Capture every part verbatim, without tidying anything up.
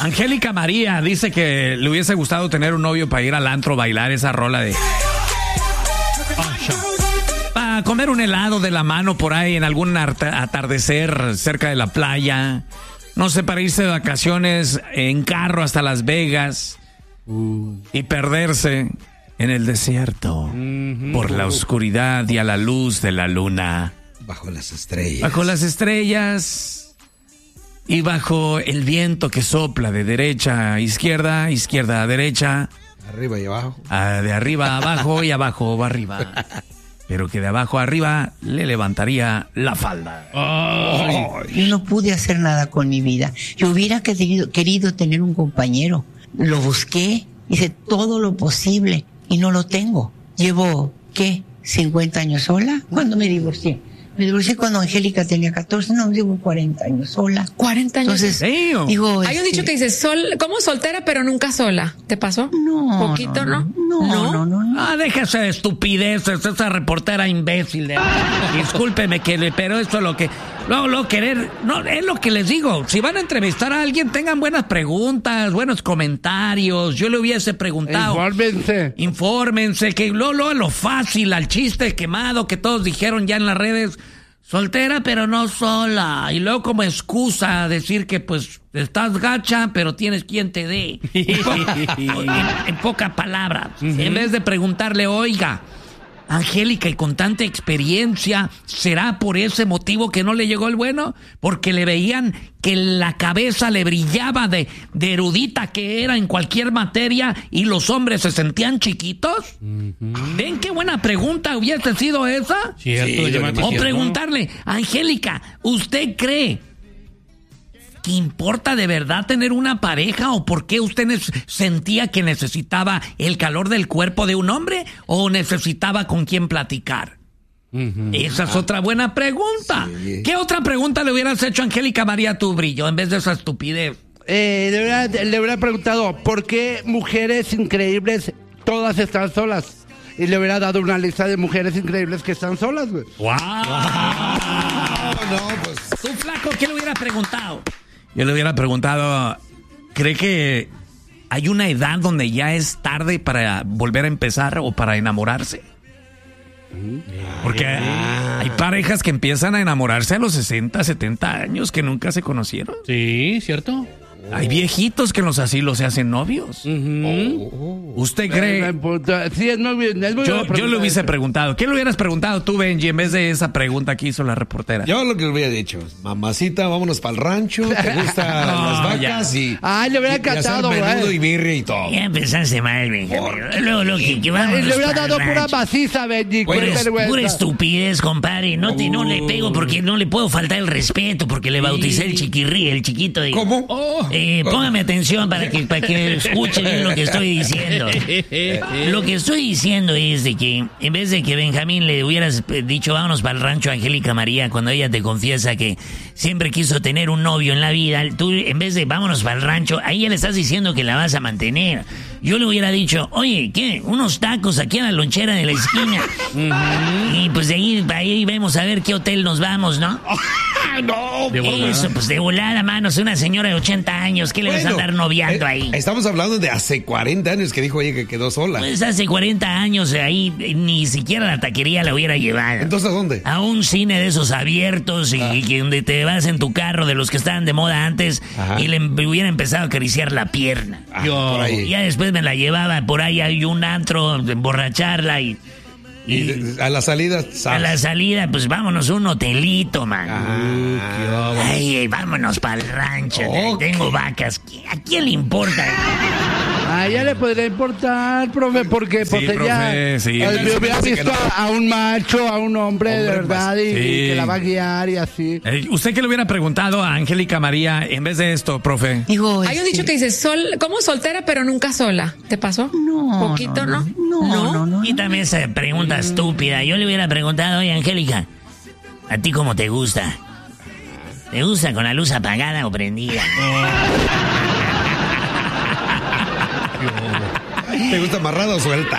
Angélica María dice que le hubiese gustado tener un novio para ir al antro, bailar esa rola de... Para comer un helado de la mano por ahí en algún atardecer cerca de la playa. No sé, para irse de vacaciones en carro hasta Las Vegas uh. y perderse en el desierto uh-huh. por la oscuridad y a la luz de la luna. Bajo las estrellas. Bajo las estrellas y bajo el viento que sopla de derecha a izquierda, izquierda a derecha. Arriba y abajo. A, de arriba a abajo y abajo a arriba. Pero que de abajo a arriba le levantaría la falda. Oh. Yo no pude hacer nada con mi vida. Yo hubiera querido, querido tener un compañero. Lo busqué, hice todo lo posible y no lo tengo. Llevo, ¿qué? ¿cincuenta años sola? ¿Cuándo me divorcié? Me divorcié cuando Angélica tenía catorce, no, llevo cuarenta años sola. cuarenta años. Entonces, digo, hay un dicho que dice, sol, como soltera pero nunca sola. ¿Te pasó? No. ¿Poquito, no? No, no, no. no, no. Ah, déjese de estupideces, esa reportera imbécil. De... Discúlpeme, que le, pero esto es lo que... Luego, luego querer... No, es lo que les digo. Si van a entrevistar a alguien, tengan buenas preguntas, buenos comentarios. Yo le hubiese preguntado... Infórmense. Infórmense, que luego, luego lo fácil, al chiste quemado que todos dijeron ya en las redes... Soltera, pero no sola. Y luego como excusa decir que pues estás gacha, pero tienes quien te dé. en, en pocas palabras. Uh-huh. En vez de preguntarle, oiga, Angélica, y con tanta experiencia, ¿será por ese motivo que no le llegó el bueno? Porque le veían que la cabeza le brillaba de, de erudita que era en cualquier materia y los hombres se sentían chiquitos. Uh-huh. ¿Ven qué buena pregunta hubiese sido esa? Cierto, sí, o preguntarle, Angélica, ¿usted cree que importa de verdad tener una pareja o por qué usted sentía que necesitaba el calor del cuerpo de un hombre o necesitaba con quién platicar? Uh-huh. Esa es otra buena pregunta. Sí. ¿Qué otra pregunta le hubieras hecho a Angélica María tu brillo en vez de esa estupidez? Eh, le, hubiera, le hubiera preguntado ¿por qué mujeres increíbles todas están solas? Y le hubiera dado una lista de mujeres increíbles que están solas, güey. ¡Wow! wow. No, pues. ¿Tú, flaco, qué le hubiera preguntado? Yo le hubiera preguntado, ¿cree que hay una edad donde ya es tarde para volver a empezar o para enamorarse? Porque hay parejas que empiezan a enamorarse a los sesenta, setenta años que nunca se conocieron. Sí, ¿cierto? Hay viejitos que en los asilos se hacen novios. Uh-huh. Oh. ¿Usted cree? Sí, es muy bien. Es muy yo, yo le hubiese preguntado. ¿Qué le hubieras preguntado tú, Benji, en vez de esa pregunta que hizo la reportera? Yo lo que le hubiera dicho, mamacita, vámonos para el rancho, ¿te gustan no, las vacas? Y, Ay, le hubiera encantado, güey. Menudo y birria y todo. Ya empezaste mal, Benji. Luego, lo que, que vamos. Le hubiera dado pura maciza, Benji. Pura, pura estupidez, compadre. No, te, no le pego porque no le puedo faltar el respeto porque le bauticé el chiquirrí, el chiquito de... ¿Cómo? Oh. Eh, póngame atención para que, para que escuche bien lo que estoy diciendo. Lo que estoy diciendo es de que en vez de que Benjamín le hubieras dicho vámonos para el rancho a Angélica María cuando ella te confiesa que siempre quiso tener un novio en la vida, tú en vez de vámonos para el rancho, ahí ya le estás diciendo que la vas a mantener. Yo le hubiera dicho, oye, ¿qué? Unos tacos aquí a la lonchera de la esquina. Uh-huh. Y pues de ahí, ahí vemos a ver qué hotel nos vamos, ¿no? No, de eso, pues de volada, manos, una señora de ochenta años, ¿qué le bueno, vas a andar noviando eh, ahí? Estamos hablando de hace cuarenta años que dijo, oye, que quedó sola. Pues hace cuarenta años ahí ni siquiera la taquería la hubiera llevado. ¿Entonces a dónde? A un cine de esos abiertos y, ah. y donde te vas en tu carro de los que estaban de moda antes. Ajá. Y le hubiera empezado a acariciar la pierna. Ah, Yo, por ahí. Y ya después me la llevaba por ahí, hay un antro, emborracharla y... Y, y a la salida, ¿sabes? A la salida, pues vámonos a un hotelito, man. Ah, Ay, vámonos para el rancho. Okay. Tengo vacas. ¿A quién le importa? A ella le podría importar, profe, porque sí, pues profe, ella sí, me hubiera visto no. a, a un macho, a un hombre, hombre de verdad, y, sí. y que la va a guiar y así. Eh, ¿Usted qué le hubiera preguntado a Angélica María en vez de esto, profe? Digo, hay un dicho que dice, sol, como soltera pero nunca sola. ¿Te pasó? No. ¿Poquito, no? No, no, no. no Quítame no. esa pregunta estúpida. Yo le hubiera preguntado, oye, Angélica, ¿a ti cómo te gusta? ¿Te gusta con la luz apagada o prendida? ¿Te gusta amarrada o suelta?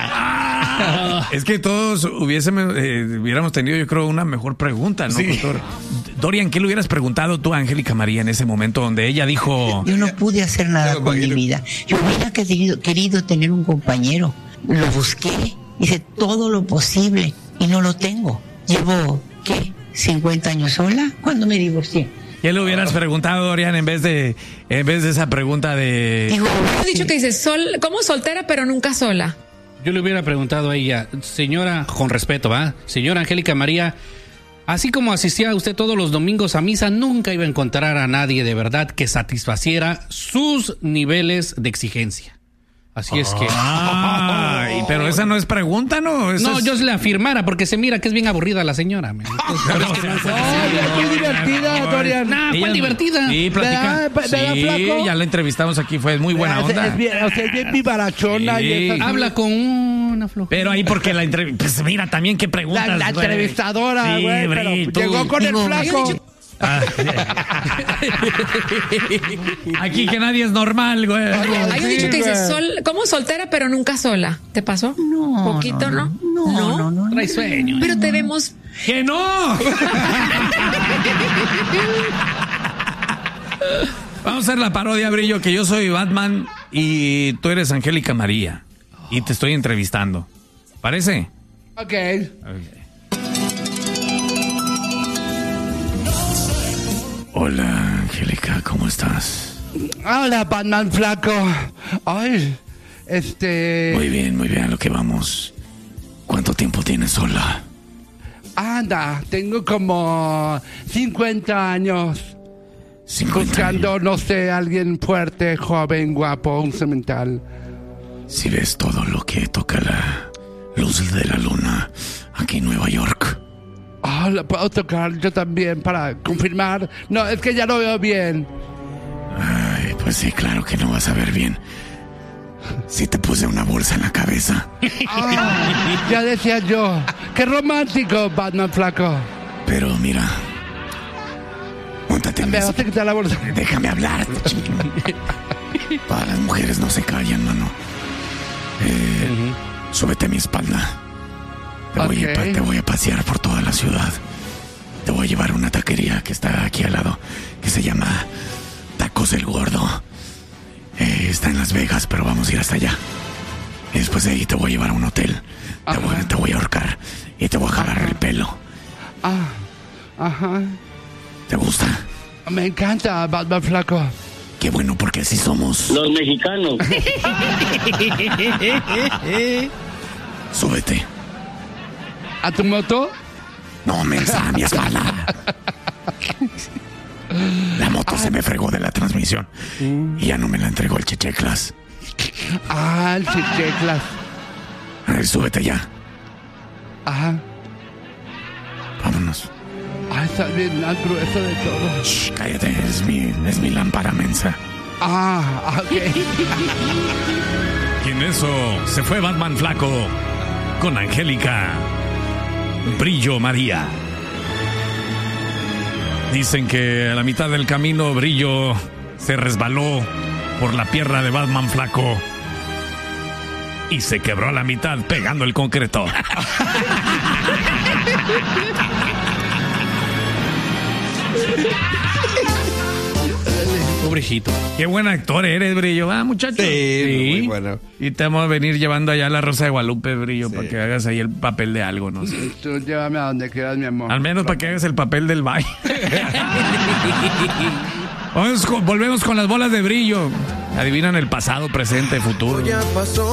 Ah, es que todos hubiésemos, eh, hubiéramos tenido, yo creo, una mejor pregunta, ¿no, sí. doctor? Dorian, ¿qué le hubieras preguntado tú a Angélica María en ese momento donde ella dijo... Yo no pude hacer nada con mi vida. Yo hubiera querido, querido tener un compañero. Lo busqué, hice todo lo posible y no lo tengo. Llevo, ¿qué? ¿cincuenta años sola? ¿Cuándo me divorcié? ¿Qué le hubieras preguntado, Dorian, en vez de en vez de esa pregunta de... Digo, has dicho que dices, sol, como soltera pero nunca sola. Yo le hubiera preguntado a ella, señora, con respeto, ¿va? Señora Angélica María, así como asistía usted todos los domingos a misa, nunca iba a encontrar a nadie de verdad que satisfaciera sus niveles de exigencia. Así es que... Ay, pero esa no es pregunta, ¿no? Esa no, es... yo se la afirmara porque se mira que es bien aburrida la señora. Man. Entonces, Pero, es que no- Ay, qué divertida, Dorian. Nah, ¿cuál Ella- divertida? Sí, platica. ¿Verdad? ¿Verdad, Sí, flaco? ya la entrevistamos aquí, fue muy buena O sea, onda. Es bien, o sea, es bien vivarachona. Sí. Y esas- Habla con una flojera. Pero ahí porque la entrevista... Pues mira, también qué preguntas, La, la güey. entrevistadora, Sí, güey, Bri, pero tú- llegó con Digo, el flaco. Ah. Aquí que nadie es normal, güey. Hay un Sí, dicho que dice, güey. sol, como soltera pero nunca sola. ¿Te pasó? No. Poquito, ¿no? No, no, no. no, Trae sueño. Pero te vemos... ¡Que no! Vamos a hacer la parodia, Brillo, que yo soy Batman y tú eres Angélica María. Y te estoy entrevistando. ¿Parece? Ok. Hola, Angélica, ¿cómo estás? Hola, Batman flaco. Ay, este... Muy bien, muy bien, a lo que vamos. ¿Cuánto tiempo tienes sola? Anda, tengo como cincuenta años cincuenta buscando, años. no sé, alguien fuerte, joven, guapo, un cemental. Si ves todo lo que toca la luz de la luna aquí en Nueva York. Ah, ¿la puedo tocar yo también para confirmar? No, es que ya lo veo bien. Ay, pues sí, claro que no vas a ver bien. Si te puse una bolsa en la cabeza. Ah, ya decía yo. Qué romántico, Batman flaco. Pero mira, móntate en Me esa- vas a quitar la bolsa. Déjame hablar, chingón. Todas las mujeres no se callan, mano. Eh, Súbete a mi espalda. Te, voy a, Ok. pa- te voy a pasear por toda la ciudad. Te voy a llevar a una taquería que está aquí al lado, que se llama Tacos el Gordo. Eh, está en Las Vegas, pero vamos a ir hasta allá. Y después de ahí te voy a llevar a un hotel. Te voy, te voy a ahorcar y te voy a jalar el pelo. Ah, ajá. ¿Te gusta? Me encanta, Batman flaco. Qué bueno, porque así somos. Los mexicanos. Súbete. ¿A tu moto? No, mensa, a mi espalda. La moto se me fregó de la transmisión y ya no me la entregó el Checheclas. Ah, el chicheclas. A ver, súbete ya. Ajá. Vámonos. Ah, está bien más grueso de todo. Shh, cállate, es mi, es mi lámpara mensa. Ah, ok. Y en eso se fue Batman Flaco con Angélica Brillo María. Dicen que a la mitad del camino Brillo se resbaló por la pierna de Batman Flaco y se quebró a la mitad pegando el concreto. Pobrecito. Qué buen actor eres, Brillo. Ah, muchacho. Sí, muy bueno. Y te vamos a venir llevando allá a la Rosa de Guadalupe, Brillo, para que hagas ahí el papel de algo, no sé. Tú llévame a donde quieras, mi amor. Al menos para que hagas el papel del baile. Vamos con- volvemos con las bolas de Brillo. Adivinan el pasado, presente, futuro.